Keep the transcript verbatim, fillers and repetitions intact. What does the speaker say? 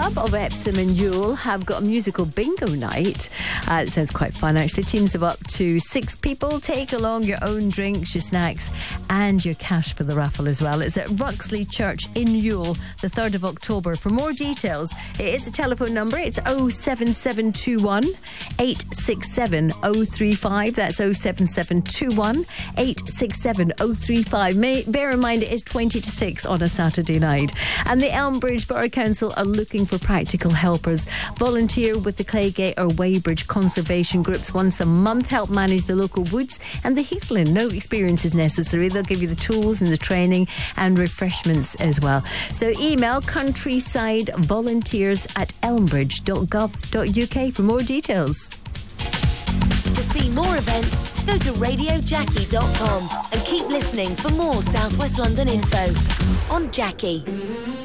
Club of Epsom and Ewell have got a musical bingo night. Uh, it sounds quite fun, actually. Teams of up to six people. Take along your own drinks, your snacks, and your cash for the raffle as well. It's at Ruxley Church in Ewell, the third of October. For more details, it is a telephone number. It's oh seven seven two one, eight six seven, oh three five. That's oh seven seven two one, eight six seven, oh three five. May, bear in mind, it is twenty to six on a Saturday night. And the Elmbridge Borough Council are looking for practical helpers. Volunteer with the Claygate or Weybridge conservation groups once a month. Help manage the local woods and the heathland. No experience is necessary. They'll give you the tools and the training and refreshments as well. So email countryside volunteers at elmbridge dot gov dot u k for more details. To see more events, go to radio jackie dot com and keep listening for more South West London info on Jackie.